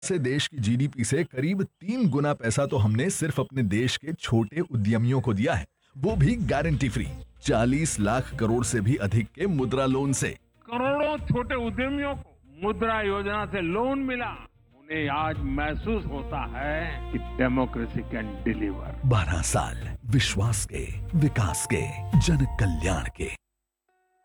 से देश की जीडीपी से करीब 3 गुना पैसा तो हमने सिर्फ अपने देश के छोटे उद्यमियों को दिया है, वो भी गारंटी फ्री। 40 लाख करोड़ से भी अधिक के मुद्रा लोन से। करोड़ों छोटे उद्यमियों को मुद्रा योजना से लोन मिला। उन्हें आज महसूस होता है कि डेमोक्रेसी कैन डिलीवर। 12 साल विश्वास के, विकास के, जन कल्याण के।